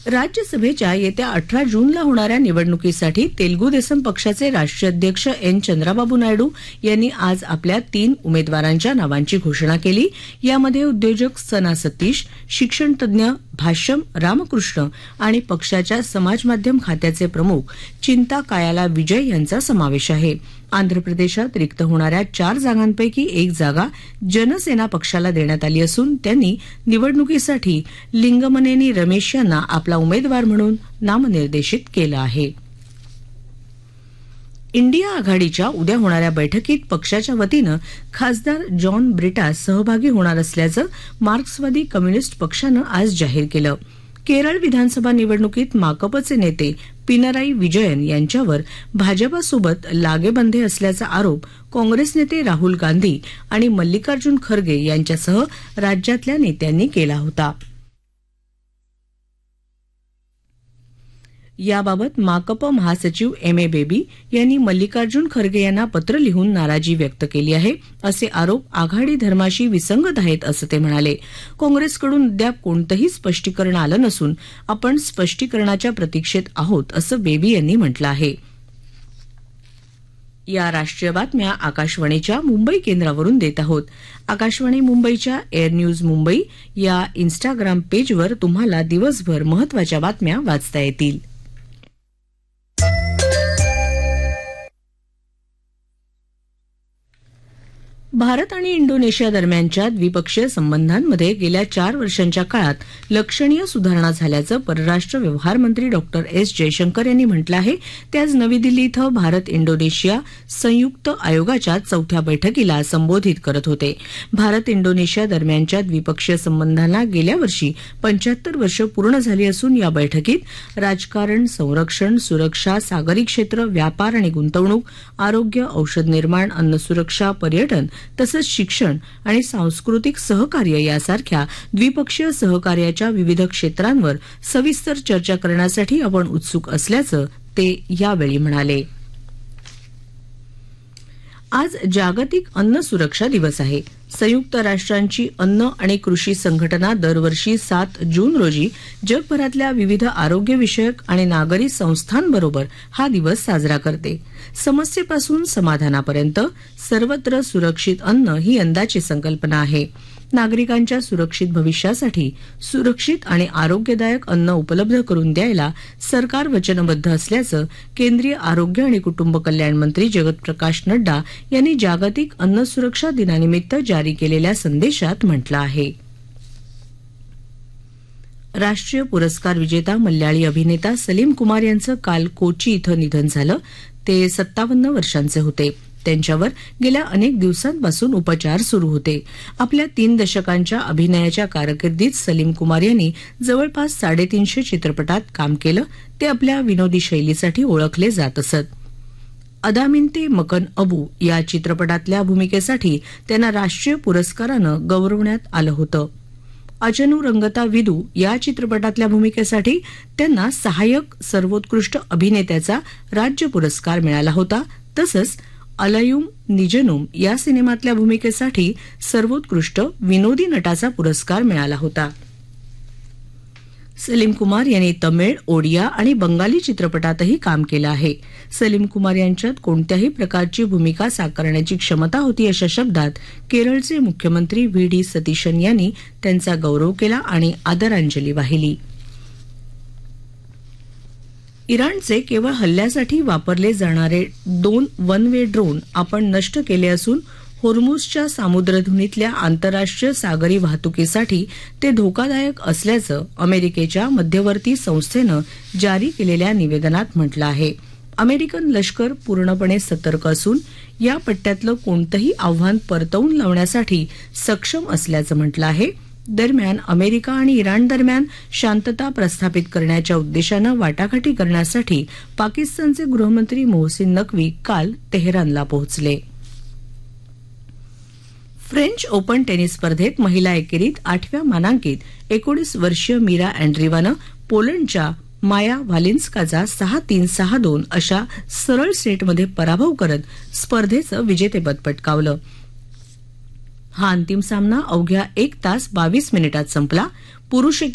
राज्यसभेच्या येत्या 18 जूनला होणाऱ्या निवडणुकीसाठी तेलुगू देसम पक्षाचे राष्ट्रीय अध्यक्ष एन चंद्राबाबू नायडू यांनी आज आपल्या 3 उमेदवारांच्या नावांची घोषणा केली. यामध्ये उद्योजक सना सतीश, शिक्षणतज्ञ भाष्यम रामकृष्ण आणि पक्षाच्या समाज माध्यम खात्याचे प्रमुख चिंता कायाला विजय यांचा समावेश आहे. आंध्र प्रदेशात रिक्त होणाऱ्या 4 जागांपैकी एक जागा जनसेना पक्षाला देण्यात आली असून त्यांनी निवडणुकीसाठी लिंगमनेनी रमेश यांना आपला उमेदवार म्हणून नामनिर्देशित केलं आहे. इंडिया आघाडीच्या उद्या होणाऱ्या बैठकीत पक्षाच्या वतीनं खासदार जॉन ब्रिटास सहभागी होणार असल्याचं मार्क्सवादी कम्युनिस्ट पक्षानं आज जाहीर केलं. केरळ विधानसभा निवडणुकीत माकपचे नेते पिनराई विजयन यांच्यावर भाजपासोबत लागेबांधे असल्याचा आरोप काँग्रेस नेते राहुल गांधी आणि मल्लिकार्जुन खरगे यांच्यासह राज्यातल्या नेत्यांनी केला होता. याबाबत माकप महासचिव एम ए बेबी यांनी मल्लिकार्जुन खरगे यांना पत्र लिहून नाराजी व्यक्त केली आहे. असे आरोप आघाडी धर्माशी विसंगत आहेत असं ते म्हणाले. काँग्रेसकडून अद्याप कोणतंही स्पष्टीकरण आलं नसून आपण स्पष्टीकरणाच्या प्रतीक्षेत आहोत असं बेबी यांनी म्हटलं आहे. या राष्ट्रीय बातम्या आकाशवाणीच्या मुंबई केंद्रावरून देत आहोत. आकाशवाणी मुंबईच्या एअर न्यूज मुंबई या इन्स्टाग्राम पेजवर तुम्हाला दिवसभर महत्वाच्या बातम्या वाचता येतील. भारत आणि इंडोनेशिया दरम्यानच्या द्विपक्षीय संबंधांमध्ये गेल्या 4 वर्षांच्या काळात लक्षणीय सुधारणा झाल्याचं परराष्ट्र व्यवहार मंत्री डॉक्टर एस जयशंकर यांनी म्हटलं आहे. ते आज नवी दिल्ली इथं भारत इंडोनेशिया संयुक्त आयोगाच्या 4थ्या बैठकीला संबोधित करत होते. भारत इंडोनेशिया दरम्यानच्या द्विपक्षीय संबंधांना गेल्या वर्षी 75 वर्ष पूर्ण झाली असून या बैठकीत राजकारण, संरक्षण, सुरक्षा, सागरी क्षेत्र, व्यापार आणि गुंतवणूक, आरोग्य, औषध निर्माण, अन्नसुरक्षा, पर्यटन तसंच शिक्षण आणि सांस्कृतिक सहकार्य यासारख्या द्विपक्षीय सहकार्याच्या विविध क्षेत्रांवर सविस्तर चर्चा करण्यासाठी आपण उत्सुक असल्याचं ते यावेळी म्हणाले. आज जागतिक अन्न सुरक्षा दिवस आहे. संयुक्त राष्ट्रांची अन्न आणि कृषी संघटना दरवर्षी 7 जून रोजी जगभरातल्या विविध आरोग्यविषयक आणि नागरी संस्थांबरोबर हा दिवस साजरा करते. समस्येपासून समाधानापर्यंत सर्वत्र सुरक्षित अन्न ही यंदाची संकल्पना आहे. नागरिकांच्या सुरक्षित भविष्यासाठी सुरक्षित आणि आरोग्यदायक अन्न उपलब्ध करून द्यायला सरकार वचनबद्ध असल्याचं केंद्रीय आरोग्य आणि कुटुंब कल्याण मंत्री जगत प्रकाश नड्डा यांनी जागतिक अन्न सुरक्षा दिनानिमित्त जारी केलेल्या संदेशात म्हटलं आहे. राष्ट्रीय पुरस्कार विजेता मल्याळी अभिनेता सलीम कुमार यांचं काल कोची इथं निधन झालं. ते 57 वर्षांचे होते. त्यांच्यावर गेल्या अनेक दिवसांपासून उपचार सुरू होते. आपल्या 3 दशकांच्या अभिनयाच्या कारकिर्दीत सलीम कुमार यांनी जवळपास 350 चित्रपटात काम केलं. ते आपल्या विनोदी शैलीसाठी ओळखले जात असत. अदामिनते मकन अबू या चित्रपटातल्या भूमिकेसाठी त्यांना राष्ट्रीय पुरस्कारानं गौरवण्यात आलं होतं. अजनू रंगता विदू या चित्रपटातल्या भूमिकेसाठी त्यांना सहाय्यक सर्वोत्कृष्ट अभिनेत्याचा राज्य पुरस्कार मिळाला होता. तसंच अलयुम निजनुम या सिनेमातल्या भूमिकेसाठी सर्वोत्कृष्ट विनोदी नटाचा पुरस्कार मिळाला होता. सलीम कुमार यांनी तमिळ, ओडिया आणि बंगाली चित्रपटातही काम केलं आहे. सलीम कुमार यांच्यात कोणत्याही प्रकारची भूमिका साकारण्याची क्षमता होती अशा शब्दात केरळचे मुख्यमंत्री व्ही डी सतीशन यांनी त्यांचा गौरव केला आणि आदरांजली वाहिली. इराणचे केवळ हल्ल्यासाठी वापरले जाणारे 2 वन वे ड्रोन आपण नष्ट केले असून होर्मुझच्या सामुद्रधुनीतल्या आंतरराष्ट्रीय सागरी वाहतुकीसाठी ते धोकादायक असल्याचं अमेरिकेच्या मध्यवर्ती संस्थेनं जारी केलेल्या निवेदनात म्हटलं आहे. अमेरिकन लष्कर पूर्णपणे सतर्क असून या पट्ट्यातलं कोणतंही आव्हान परतवून लावण्यासाठी सक्षम असल्याचं म्हटलं आहे. दरम्यान अमेरिका आणि इराण दरम्यान शांतता प्रस्थापित करण्याच्या उद्देशानं वाटाघाटी करण्यासाठी पाकिस्तानचे गृहमंत्री मोहसिन नक्वी काल तेहरानला पोहोचले. फ्रेंच ओपन टेनिस स्पर्धेत महिला एकेरीत 8व्या मानांकित 19 वर्षीय मीरा अँड्रीवानं पोलंडच्या माया वालिन्स्काचा 6-3, 6-2 अशा सरळ सेटमध्ये पराभव करत स्पर्धेचं विजेतेपद पटकावलं. हा अंतिम सामना अवघ्या 1 तास 22 मिनिटात संपला. पुरुष